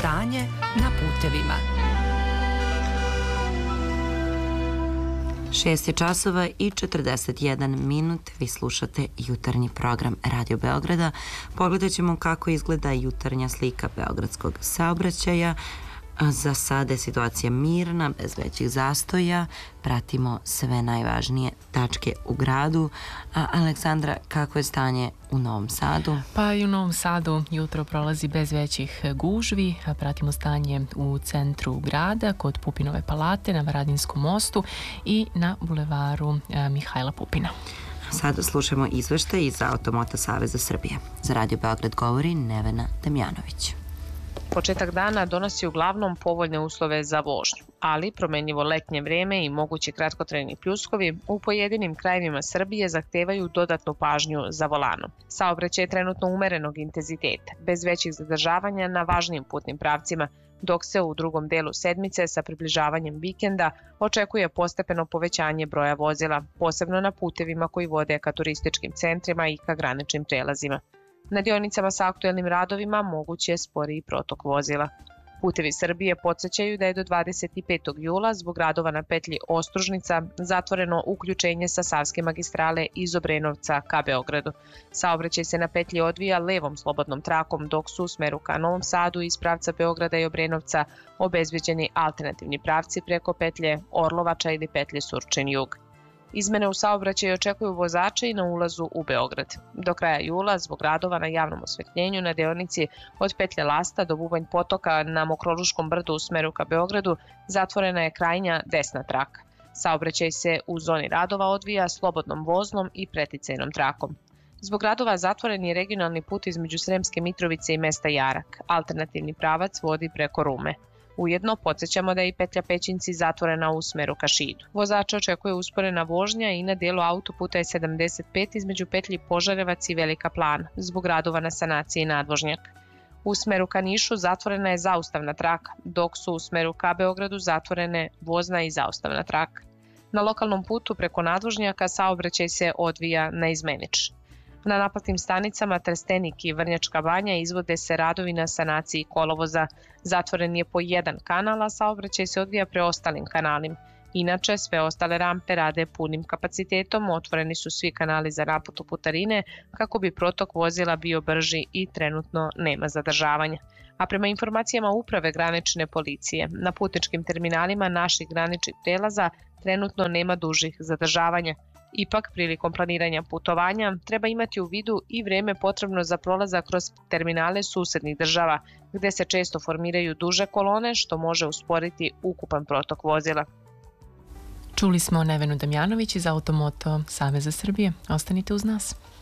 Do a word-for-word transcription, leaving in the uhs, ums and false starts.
stanje na putevima. Šest je časova i četrdeset jedan minut. Vi slušate jutarnji program Radio Beograda. Pogledat ćemo kako izgleda jutarnja slika beogradskog saobraćaja. Za sada je situacija mirna, bez većih zastoja. Pratimo sve najvažnije tačke u gradu. A Aleksandra, kako je stanje u Novom Sadu? Pa i u Novom Sadu jutro prolazi bez većih gužvi. Pratimo stanje u centru grada, kod Pupinove palate, na Varadinskom mostu i na bulevaru Mihajla Pupina. Sada slušamo izveštaj iz Automoto Saveza Srbije. Za Radio Beograd govori Nevena Damjanović. Početak dana donosi uglavnom povoljne uslove za vožnju, ali promenljivo letnje vreme i mogući kratkotrajni pljuskovi u pojedinim krajevima Srbije zahtevaju dodatnu pažnju za volanom. Saobraćaj je trenutno umerenog intenziteta, bez većih zadržavanja na važnijim putnim pravcima, dok se u drugom delu sedmice sa približavanjem vikenda očekuje postepeno povećanje broja vozila, posebno na putevima koji vode ka turističkim centrima i ka graničnim prelazima. Na dionicama sa aktuelnim radovima moguće je sporiji protok vozila. Putevi Srbije podsjećaju da je do dvadeset petog jula zbog radova na petlji Ostružnica zatvoreno uključenje sa Savske magistrale iz Obrenovca ka Beogradu. Saobraćaj se na petlji odvija levom slobodnom trakom, dok su u smeru ka Novom Sadu iz pravca Beograda i Obrenovca obezbeđeni alternativni pravci preko petlje Orlovača ili petlje Surčin-Jug. Izmene u saobraćaju očekuju vozače i na ulazu u Beograd. Do kraja jula, zbog radova na javnom osvetljenju na deonici od petlje Lasta do Bubanj potoka na Mokroluškom brdu u smeru ka Beogradu, zatvorena je krajnja desna traka. Saobraćaj se u zoni radova odvija slobodnom voznom i preticajnom trakom. Zbog radova zatvoren je regionalni put između Sremske Mitrovice i mesta Jarak. Alternativni pravac vodi preko Rume. Ujedno podsjećamo da je i petlja Pećinci zatvorena u smeru ka Šidu. Vozača očekuje usporena vožnja i na delu autoputa je sedamdeset pet između petlji Požarevac i Velika Plana, zbog radova na sanaciji nadvožnjak. U smeru ka Nišu zatvorena je zaustavna traka, dok su u smeru ka Beogradu zatvorene vozna i zaustavna traka. Na lokalnom putu preko nadvožnjaka saobraćaj se odvija naizmenično. Na naplatnim stanicama Trstenik i Vrnjačka Banja izvode se radovi na sanaciji kolovoza. Zatvoren je po jedan kanal, a saobraćaj se odvija preostalim kanalima. Inače, sve ostale rampe rade punim kapacitetom, otvoreni su svi kanali za naplatu putarine kako bi protok vozila bio brži i trenutno nema zadržavanja. A prema informacijama Uprave granične policije, na putničkim terminalima naših graničnih prelaza trenutno nema dužih zadržavanja. Ipak, prilikom planiranja putovanja treba imati u vidu i vreme potrebno za prolazak kroz terminale susednih država, gde se često formiraju duže kolone, što može usporiti ukupan protok vozila. Čuli smo Nevenu Damjanović iz Automoto Saveza Srbije. Ostanite uz nas.